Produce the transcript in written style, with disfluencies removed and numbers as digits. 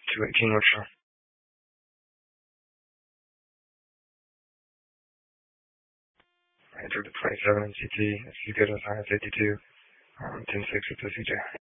218 Wichita. Entered the 27 CT. If you get as high as 82, 10-6 with the CJ.